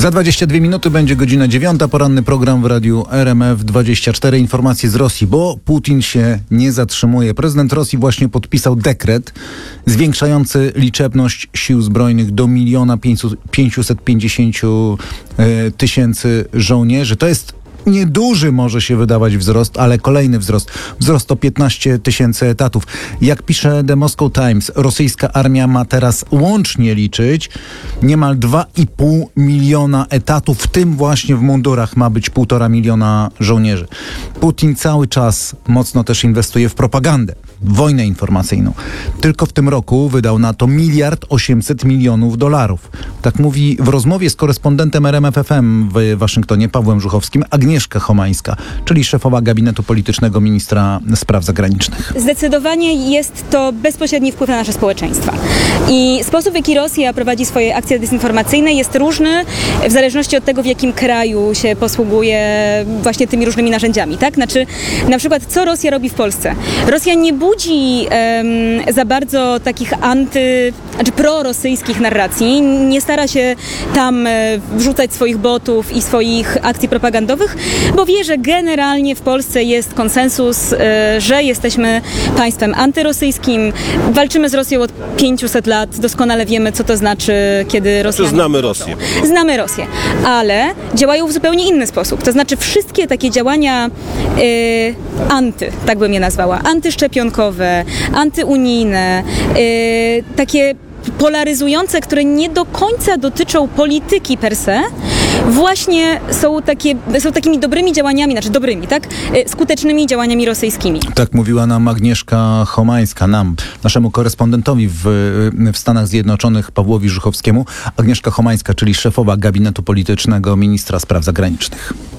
Za 22 minuty będzie godzina 9. Poranny program w radiu RMF24. Informacje z Rosji, bo Putin się nie zatrzymuje. Prezydent Rosji właśnie podpisał dekret zwiększający liczebność sił zbrojnych do 1 550 000 żołnierzy. To jest nieduży może się wydawać wzrost, ale kolejny wzrost. Wzrost o 15 000 etatów. Jak pisze The Moscow Times, rosyjska armia ma teraz łącznie liczyć niemal 2,5 miliona etatów, w tym właśnie w mundurach ma być 1,5 miliona żołnierzy. Putin cały czas mocno też inwestuje w propagandę, wojnę informacyjną. Tylko w tym roku wydał na to $1 800 milionów. Tak mówi w rozmowie z korespondentem RMF FM w Waszyngtonie, Pawłem Żuchowskim, Agnieszka Chomańska, czyli szefowa gabinetu politycznego ministra spraw zagranicznych. Zdecydowanie jest to bezpośredni wpływ na nasze społeczeństwa. I sposób, w jaki Rosja prowadzi swoje akcje dezinformacyjne, jest różny w zależności od tego, w jakim kraju się posługuje właśnie tymi różnymi narzędziami, tak? Znaczy, na przykład, co Rosja robi w Polsce? Rosja nie budzi za bardzo takich prorosyjskich narracji, nie stara się tam wrzucać swoich botów i swoich akcji propagandowych, bo wie, że generalnie w Polsce jest konsensus, że jesteśmy państwem antyrosyjskim, walczymy z Rosją od 500 lat, doskonale wiemy, co to znaczy, kiedy Rosjanie... Znamy Rosję. Znamy Rosję, ale działają w zupełnie inny sposób. To znaczy wszystkie takie działania tak bym je nazwała, antyszczepionkowe, antyunijne, takie polaryzujące, które nie do końca dotyczą polityki per se, właśnie są takimi dobrymi działaniami, skutecznymi działaniami rosyjskimi. Tak mówiła nam Agnieszka Chomańska, naszemu korespondentowi w Stanach Zjednoczonych, Pawłowi Żuchowskiemu. Agnieszka Chomańska, czyli szefowa gabinetu politycznego ministra spraw zagranicznych.